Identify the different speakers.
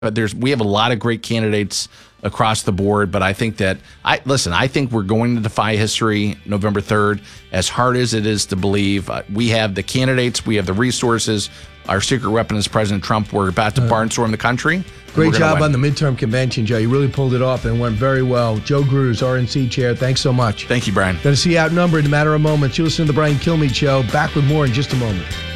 Speaker 1: We have a lot of great candidates across the board, but I think that I think we're going to defy history November 3rd. As hard as it is to believe, we have the candidates, we have the resources. Our secret weapon is President Trump. We're about to barnstorm the country.
Speaker 2: Great job on the midterm convention, Joe. You really pulled it off and went very well. Joe Gruz, RNC chair, thanks so much.
Speaker 1: Thank you, Brian.
Speaker 2: Going to see you outnumbered in a matter of moments. You listen to the Brian Kilmeade Show. Back with more in just a moment.